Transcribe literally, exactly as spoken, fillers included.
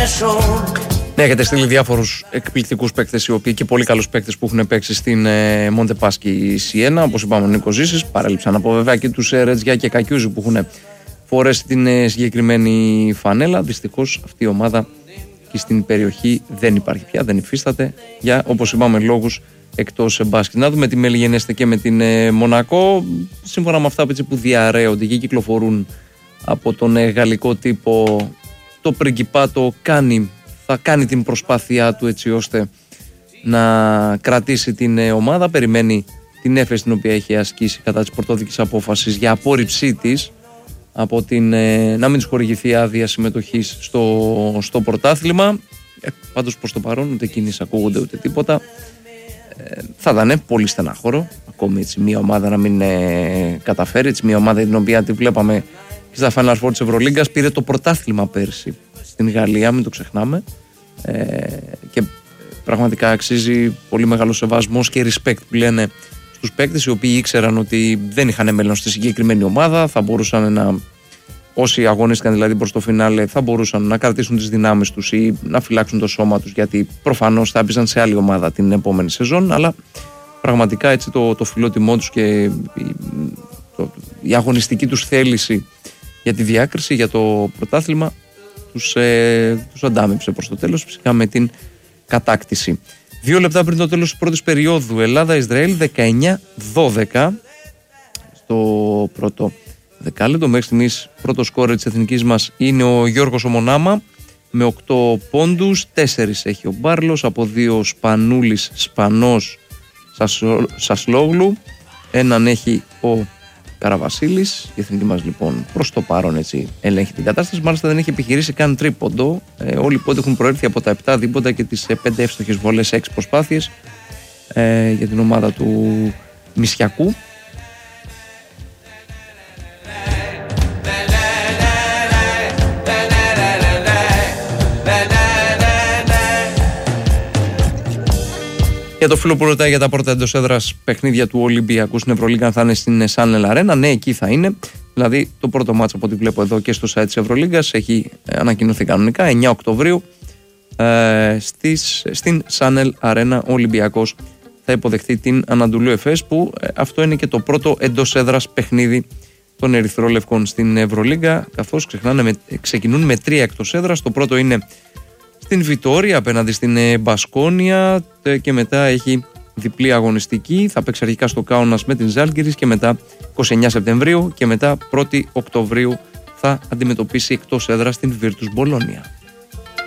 Ναι, έχετε στείλει διάφορους εκπληκτικούς παίκτες οι οποίοι και πολύ καλούς παίκτες που έχουν παίξει στην ε, Μοντεπάσκι Σιένα. Όπως είπαμε, ο Νίκος Ζήσης. Παρέλειψαν από βέβαια και τους ε, Ρετζιά και Κακιούζη που έχουν φορέσει την ε, συγκεκριμένη φανέλα. Δυστυχώς αυτή η ομάδα και στην περιοχή δεν υπάρχει πια, δεν υφίσταται για, όπως είπαμε, λόγους εκτός μπάσκετ. Να δούμε τι μελιγενέστε και με την ε, Μονακό. Σύμφωνα με αυτά που διαρρέονται και κυκλοφορούν από τον ε, γαλλικό τύπο, το Πριγκιπάτο κάνει, θα κάνει την προσπάθειά του έτσι ώστε να κρατήσει την ε, ομάδα. Περιμένει την έφεση την οποία έχει ασκήσει κατά της πρωτόδικης απόφασης για απόρριψή της από την, ε, να μην της χορηγηθεί άδεια συμμετοχής στο, στο πρωτάθλημα. Ε, πάντως προς το παρόν ούτε κίνηση ακούγονται ούτε τίποτα. Ε, θα ήταν πολύ στενάχωρο ακόμη έτσι, μια ομάδα να μην ε, καταφέρει. Έτσι, μια ομάδα την οποία τη βλέπαμε και στα Final Four της Ευρωλίγκας, πήρε το πρωτάθλημα πέρσι στην Γαλλία, μην το ξεχνάμε. Ε, και πραγματικά αξίζει πολύ μεγάλο σεβασμός και respect που λένε στους παίκτες οι οποίοι ήξεραν ότι δεν είχαν μέλλον στη συγκεκριμένη ομάδα, θα μπορούσαν να, όσοι αγωνίστηκαν δηλαδή προς το φινάλε, θα μπορούσαν να κρατήσουν τις δυνάμεις τους ή να φυλάξουν το σώμα τους, γιατί προφανώς θα έπαιζαν σε άλλη ομάδα την επόμενη σεζόν. Αλλά πραγματικά έτσι το, το φιλότιμό τους και η, το, η αγωνιστική τους θέληση για τη διάκριση, για το πρωτάθλημα, τους, ε, τους αντάμεψε προς το τέλος, φυσικά με την κατάκτηση. Δύο λεπτά πριν το τέλος της πρώτης περίοδου, Ελλάδα-Ισραήλ δεκαεννιά δώδεκα στο πρώτο δεκάλεπτο. Μέχρι στιγμής πρώτο σκόρερ της εθνικής μας είναι ο Γιώργος Ομονάμα με οκτώ πόντους, τέσσερις έχει ο Μπάρλος, από δύο Σπανούλης, Σπανός, Σασλόγλου, έναν έχει ο Καραβασίλης. Η εθνική μας λοιπόν προς το παρόν έτσι ελέγχει την κατάσταση. Μάλιστα δεν έχει επιχειρήσει καν τρίποντο. Ε, όλοι οι πόντοι έχουν προέρθει από τα επτά δίποντα και τις πέντε εύστοχες βολές σε έξι προσπάθειες ε, για την ομάδα του Μισιακού. Για το φίλο που ρωτάει για τα πρώτα εντός έδρας παιχνίδια του Ολυμπιακού στην Ευρωλίγκα, θα είναι στην Σάνελ Αρένα. Ναι, εκεί θα είναι. Δηλαδή το πρώτο μάτσο από ό,τι βλέπω εδώ και στο site της Ευρωλίγκας έχει ανακοινωθεί κανονικά εννιά Οκτωβρίου ε, στις, στην Σάνελ Αρένα. Ο Ολυμπιακός θα υποδεχθεί την Αναντολού Εφές, που ε, αυτό είναι και το πρώτο εντός έδρας παιχνίδι των Ερυθρόλευκων στην Ευρωλίγκα, καθώς ξεχνάνε με, ξεκινούν με τρία εκτός έδρας. Το πρώτο είναι στην Βιτόρια απέναντι στην Μπασκόνια και μετά έχει διπλή αγωνιστική. Θα παίξει αρχικά στο Κάουνας με την Ζάλγκιρις και μετά είκοσι εννιά Σεπτεμβρίου και μετά πρώτη Οκτωβρίου θα αντιμετωπίσει εκτός έδρας την Βίρτους Μπολόνια.